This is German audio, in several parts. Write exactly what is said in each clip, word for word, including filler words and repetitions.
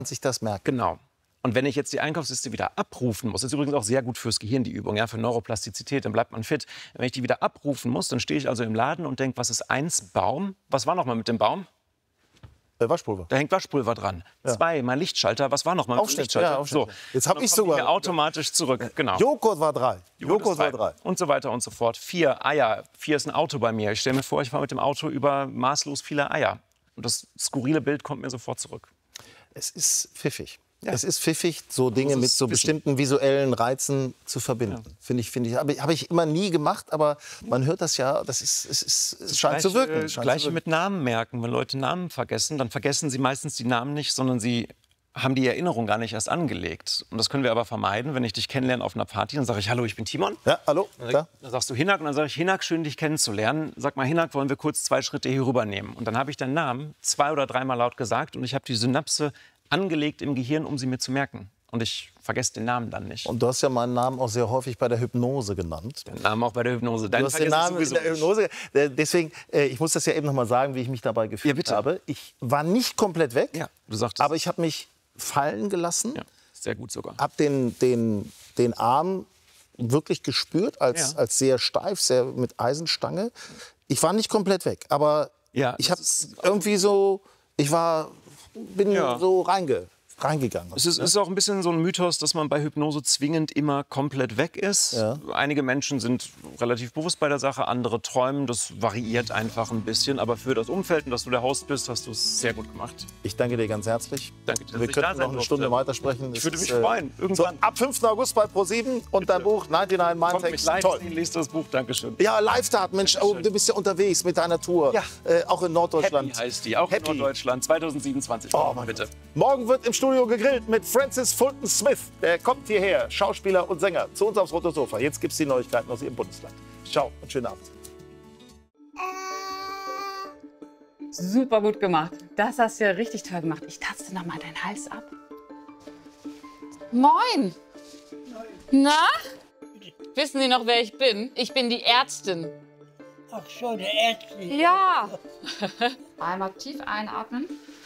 sich das merken. Genau. Und wenn ich jetzt die Einkaufsliste wieder abrufen muss, ist übrigens auch sehr gut fürs Gehirn, die Übung, ja, für Neuroplastizität, dann bleibt man fit. Wenn ich die wieder abrufen muss, dann stehe ich also im Laden und denke, was ist eins? Baum. Was war noch mal mit dem Baum? Äh, Waschpulver. Da hängt Waschpulver dran. Ja. Zwei, mein Lichtschalter. Was war noch mal mit dem Aufsteller, Lichtschalter? ja, Aufsteller. So. Jetzt habe Dann ich kommt die sogar mir automatisch zurück. Genau. Joghurt war drei. Joghurt Joghurt war ist drei. Und so weiter und so fort. Vier Eier. Vier ist ein Auto bei mir. Ich stelle mir vor, ich fahre mit dem Auto über maßlos viele Eier. Und das skurrile Bild kommt mir sofort zurück. Es ist pfiffig. Ja. Es ist pfiffig, so Dinge mit so bestimmten visuellen Reizen zu verbinden. Ja. Finde ich, finde ich. Habe hab ich immer nie gemacht, aber man hört das ja. Das ist, es, ist, es scheint Gleiche, zu wirken. Es scheint Gleiche zu wirken. mit Namen merken. Wenn Leute Namen vergessen, dann vergessen sie meistens die Namen nicht, sondern sie haben die Erinnerung gar nicht erst angelegt. Und das können wir aber vermeiden, wenn ich dich kennenlerne auf einer Party. Dann sage ich, hallo, ich bin Timon. Ja, hallo. Dann, dann sagst du Hinak und dann sage ich, Hinak, schön dich kennenzulernen. Sag mal, Hinak, wollen wir kurz zwei Schritte hier rübernehmen? Und dann habe ich deinen Namen zwei oder dreimal laut gesagt und ich habe die Synapse angelegt im Gehirn, um sie mir zu merken. Und ich vergesse den Namen dann nicht. Und du hast ja meinen Namen auch sehr häufig bei der Hypnose genannt. Den Namen auch bei der Hypnose. Deinen du hast den Namen in der Hypnose. Deswegen, ich muss das ja eben noch mal sagen, wie ich mich dabei gefühlt ja, habe. Ich war nicht komplett weg, ja, du sagtest. aber ich habe mich fallen gelassen. Ja, sehr gut sogar. Habe den, den, den Arm wirklich gespürt, als, ja. als sehr steif, sehr mit Eisenstange. Ich war nicht komplett weg, aber ja, ich habe irgendwie so, ich war, bin ja. so reinge, reingegangen. Es ist, ist auch ein bisschen so ein Mythos, dass man bei Hypnose zwingend immer komplett weg ist. Ja. Einige Menschen sind relativ bewusst bei der Sache, andere träumen. Das variiert einfach ein bisschen. Aber für das Umfeld und dass du der Host bist, hast du es sehr gut gemacht. Ich danke dir ganz herzlich. Danke dir, dass Wir ich da könnten sein noch eine Stunde durfte. weitersprechen. Ich würde Es mich ist, äh, freuen. Irgendwann. So, ab fünften August bei ProSieben und dein Buch neunundneunzig Kommt mich Mindtext. live Toll. sehen, lest das Buch. Dankeschön. Ja, Live-Tat, Mensch, oh, du bist ja unterwegs mit deiner Tour. Ja. Äh, auch in Norddeutschland. Happy heißt die, auch Happy. in Norddeutschland, zweitausendsiebenundzwanzig. Oh, Mann. Bitte. Morgen wird im Studio gegrillt mit Francis Fulton Smith. Der kommt hierher, Schauspieler und Sänger, zu uns aufs rote Sofa. Jetzt gibt es die Neuigkeiten aus Ihrem Bundesland. Ciao und schönen Abend. Super gut gemacht. Das hast du ja richtig toll gemacht. Ich taste noch mal deinen Hals ab. Moin. Na? Wissen Sie noch, wer ich bin? Ich bin die Ärztin. Ach so, der Ärztin. Ja. Einmal tief einatmen.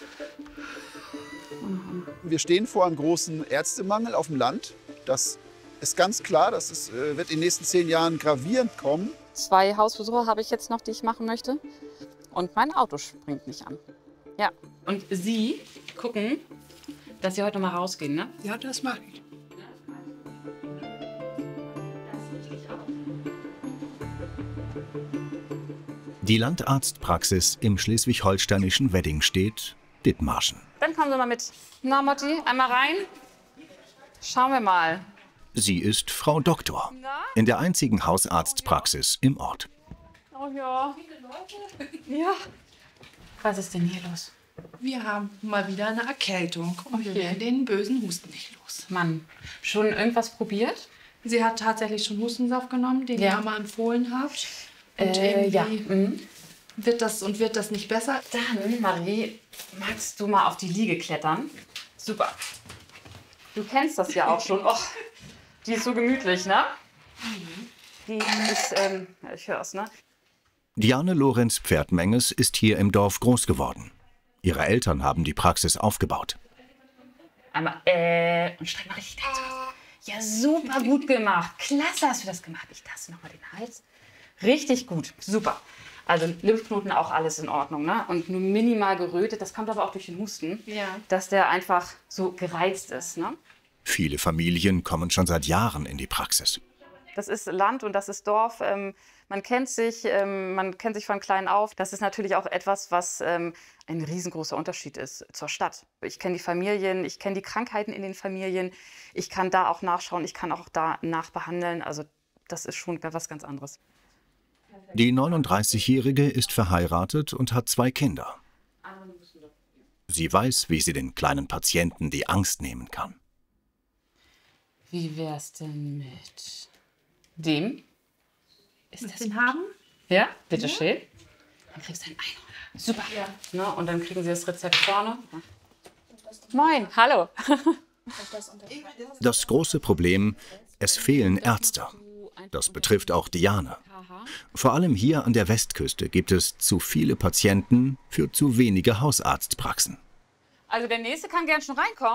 Wir stehen vor einem großen Ärztemangel auf dem Land. Das ist ganz klar, das ist, äh, wird in den nächsten zehn Jahren gravierend kommen. Zwei Hausbesuche habe ich jetzt noch, die ich machen möchte. Und mein Auto springt nicht an. Ja. Und Sie gucken, dass Sie heute noch mal rausgehen, ne? Ja, das mache ich. Die Landarztpraxis im schleswig-holsteinischen Weddingstedt, Dithmarschen. Dann kommen Sie mal mit. Na, Motti, einmal rein. Schauen wir mal. Sie ist Frau Doktor in der einzigen Hausarztpraxis im Ort. Oh ja. Ja. Was ist denn hier los? Wir haben mal wieder eine Erkältung und wir werden den bösen Husten nicht los. Mann, schon irgendwas probiert? Sie hat tatsächlich schon Hustensaft genommen, den Ja. ihr mal empfohlen habt. Und Äh, ja. irgendwie Mhm. wird das und wird das nicht besser. Dann, Marie, magst du mal auf die Liege klettern? Super. Du kennst das ja auch schon. Och, die ist so gemütlich, ne? Die ist, ähm, ja, ich hör's, ne? Diane Lorenz Pferdmenges ist hier im Dorf groß geworden. Ihre Eltern haben die Praxis aufgebaut. Einmal, äh, und streck mal richtig dein Zunge. Ja, super gut gemacht. Klasse hast du das gemacht. Ich taste noch mal den Hals. Richtig gut, super. Also Lymphknoten auch alles in Ordnung, ne? Und nur minimal gerötet. Das kommt aber auch durch den Husten, Ja. dass der einfach so gereizt ist, ne? Viele Familien kommen schon seit Jahren in die Praxis. Das ist Land und das ist Dorf. Ähm, man kennt sich, ähm, man kennt sich von klein auf. Das ist natürlich auch etwas, was ähm, ein riesengroßer Unterschied ist zur Stadt. Ich kenne die Familien, ich kenne die Krankheiten in den Familien. Ich kann da auch nachschauen, ich kann auch da nachbehandeln. Also das ist schon was ganz anderes. Die neununddreißigjährige ist verheiratet und hat zwei Kinder. Sie weiß, wie sie den kleinen Patienten die Angst nehmen kann. Wie wär's denn mit dem? Ist Willst das du den haben? Ja, bitte schön. Dann kriegst du ein Einhorn. Super. Ja. Na, und dann kriegen Sie das Rezept vorne. Moin, hallo. Das große Problem, es fehlen Ärzte. Das betrifft auch Diane. Vor allem hier an der Westküste gibt es zu viele Patienten für zu wenige Hausarztpraxen. Also der nächste kann gern schon reinkommen.